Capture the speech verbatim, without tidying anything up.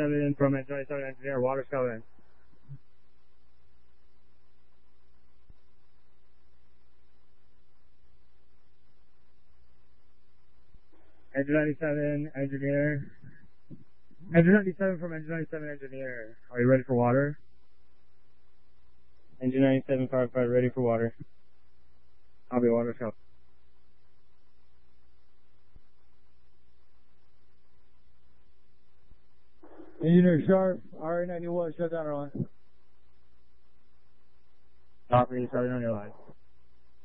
ninety-seven from Engine ninety-seven engineer, water's coming. Engine ninety-seven engineer. Engine ninety-seven from Engine ninety-seven engineer. Are you ready for water? Engine ninety-seven firefighter ready for water. Copy, water's coming. Engineer Sharp, R A ninety-one, shut down our line. Copy, starting on your line.